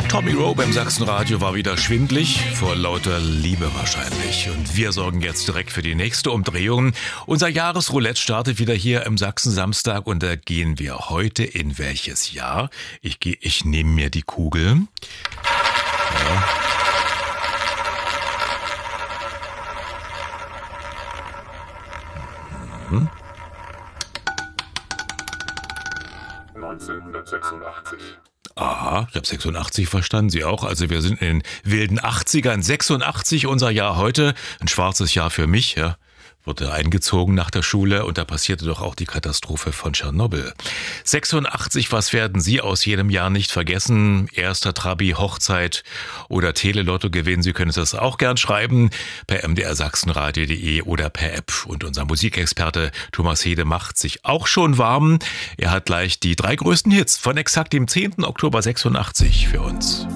Tommy Rowe beim Sachsenradio war wieder schwindlig, vor lauter Liebe wahrscheinlich. Und wir sorgen jetzt direkt für die nächste Umdrehung. Unser Jahresroulette startet wieder hier im Sachsen-Samstag und da gehen wir heute in welches Jahr? Ich nehme mir die Kugel. Ja. Mhm. 1986. Aha, ich habe 86 verstanden, Sie auch. Also wir sind in den wilden 80ern. 86 unser Jahr heute. Ein schwarzes Jahr für mich, ja. Wurde eingezogen nach der Schule und da passierte doch auch die Katastrophe von Tschernobyl. 86, was werden Sie aus jedem Jahr nicht vergessen? Erster Trabi, Hochzeit oder Telelotto gewinnen. Sie können das auch gern schreiben per mdrsachsenradio.de oder per App. Und unser Musikexperte Thomas Hede macht sich auch schon warm. Er hat gleich die 3 größten Hits von exakt dem 10. Oktober 86 für uns.